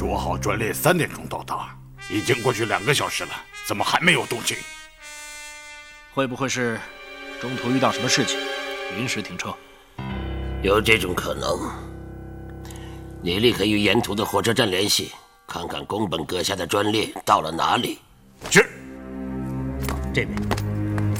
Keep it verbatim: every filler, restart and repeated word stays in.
说好专列三点钟到达，已经过去两个小时了，怎么还没有动静？ 会不会是中途遇到什么事情，临时停车？ 有这种可能。你立刻与沿途的火车站联系，看看宫本阁下的专列到了哪里。 是。 这边。